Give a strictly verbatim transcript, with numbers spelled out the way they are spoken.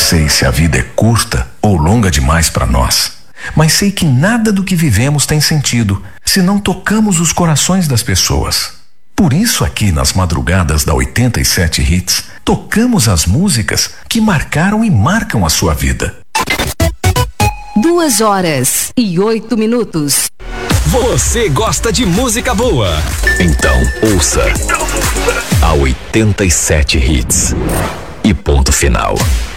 sei se a vida é curta ou longa demais para nós, mas sei que nada do que vivemos tem sentido se não tocamos os corações das pessoas. Por isso, aqui nas madrugadas da oitenta e sete Hits, tocamos as músicas que marcaram e marcam a sua vida. Duas horas e oito minutos. Você gosta de música boa? Então ouça a oitenta e sete Hits. E ponto final.